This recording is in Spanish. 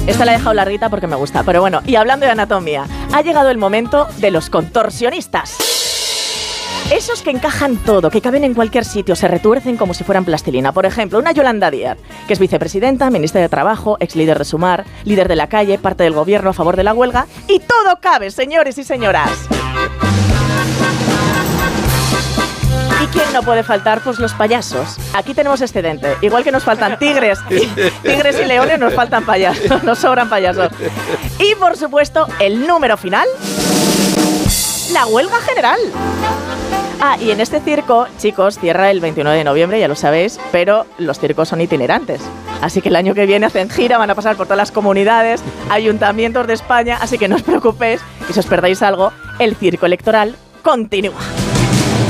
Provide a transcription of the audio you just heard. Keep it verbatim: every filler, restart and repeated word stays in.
Esta la he dejado larguita porque me gusta, pero bueno, y hablando de anatomía, ha llegado el momento de los contorsionistas. Esos que encajan todo, que caben en cualquier sitio, se retuercen como si fueran plastilina. Por ejemplo, una Yolanda Díaz, que es vicepresidenta, ministra de Trabajo, ex líder de Sumar, líder de la calle, parte del gobierno a favor de la huelga, y todo cabe, señores y señoras. ¿Y quién no puede faltar? Pues los payasos. Aquí tenemos excedente. Igual que nos faltan tigres, tigres y leones, nos faltan payasos, nos sobran payasos. Y por supuesto, el número final, la huelga general. Ah, y en este circo, chicos, cierra el veintinueve de noviembre, ya lo sabéis, pero los circos son itinerantes. Así que el año que viene hacen gira, van a pasar por todas las comunidades, ayuntamientos de España, así que no os preocupéis, y si os perdáis algo, el circo electoral continúa.